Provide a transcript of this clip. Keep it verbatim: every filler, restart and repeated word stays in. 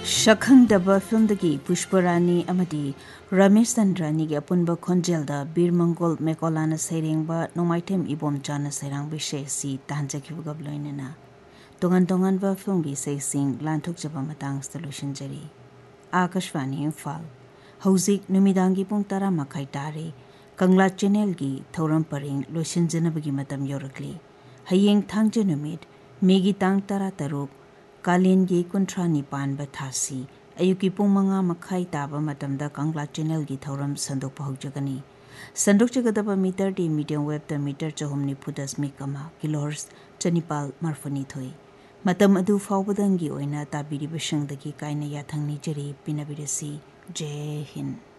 ꯁꯛꯈꯪꯗꯕ ꯐꯤल्ꯝꯗꯒꯤ ꯄꯨꯁꯄꯔꯥꯅꯤ ꯑꯃꯗꯤ ꯔꯃꯦꯁ ꯆꯟꯗ꯭ꯔꯥꯅꯤꯒꯤ ꯑꯄꯨꯟꯕ ꯈꯣꯟꯖꯦꯜꯗ ꯕꯤꯔ ꯃꯪꯒꯣꯜ ꯃꯦꯀꯣꯂꯥꯅ ꯁꯩꯔꯦꯡꯕ ꯅꯣꯡꯃꯥꯏꯊꯦꯝ ꯏꯕꯣꯝꯆꯥꯅ ꯁꯩꯔꯥꯡꯕ ꯏꯁꯩ ꯑꯁꯤ ꯇꯥꯍꯟꯖꯈꯤꯕꯒ ꯂꯣꯏꯅꯅ ꯇꯣꯉꯥꯟ ꯇꯣꯉꯥꯟꯕ ꯐꯤल्ꯝꯒꯤ ꯏꯁꯩꯁꯤꯡ ꯂꯥꯟꯊꯣꯛꯆꯕ ꯃꯇꯥꯡꯁꯤꯗ ꯂꯣꯏꯁꯤꯟꯖꯔꯤ꯫ ꯑꯥꯀꯥꯁꯕꯥꯅꯤ ꯏꯝꯐꯥꯜ ꯍꯧꯖꯤꯛ ꯅꯨꯃꯤꯗꯥꯡꯒꯤ ꯄꯨꯡ ꯇꯔꯥ ꯃꯈꯥꯏ ꯇꯥꯔꯦ꯫ ꯀꯪꯂꯥ ꯆꯦꯅꯦꯜꯒꯤ ꯊꯧꯔꯝ ꯄꯔꯦꯡ ꯂꯣꯏꯁꯤꯟꯖꯅꯕꯒꯤ ꯃꯇꯝ ꯌꯧꯔꯛꯂꯤ꯫ ꯍꯌꯦꯡ ꯊꯥꯡꯖ ꯅꯨꯃꯤꯠ ꯃꯦꯒꯤ ꯇꯥꯡ ꯇꯔꯥ ꯇꯔꯨꯛ ꯀꯥꯂꯦꯟꯒꯤ ꯀꯨꯟꯊ꯭ꯔꯥꯅꯤ ꯄꯥꯟꯕ ꯊꯥꯁꯤ ꯑꯌꯨꯛꯀꯤ ꯄꯨꯡ ꯃꯉꯥ ꯃꯈꯥꯏ ꯇꯥꯕ ꯃꯇꯝꯗ ꯀꯪꯂꯥ ꯆꯦꯅꯦꯜꯒꯤ ꯊꯧꯔꯝ ꯁꯟꯗꯣꯛꯄ ꯍꯧꯖꯒꯅꯤ꯫ ꯁꯟꯗꯣꯛꯆꯒꯗꯕ ꯃꯤꯇꯔꯗꯤ ꯃꯤꯗꯤꯌꯝ ꯋꯦꯕꯇ ꯃꯤꯇꯔ ꯆꯍꯨꯝ ꯅꯤꯐꯨ ꯗꯁꯃꯤꯛ ꯑꯃ ꯀꯤꯂꯣꯍꯔꯁ ꯆꯅꯤꯄꯥꯜ ꯃꯔꯐꯨꯅꯤꯊꯣꯏ꯫ ꯃꯇꯝ ꯑꯗꯨ ꯐꯥꯎꯕꯗꯪꯒꯤ ꯑꯣꯏꯅ ꯇꯥꯕꯤꯔꯤꯕꯁꯤꯡꯗꯒꯤ ꯀꯥꯏꯅ ꯌꯥꯊꯪ ꯅꯤꯖꯔꯤ꯫ ꯄꯤꯅꯕꯤꯔꯁꯤ꯫ ꯖꯦ ꯍꯤꯟꯗ꯫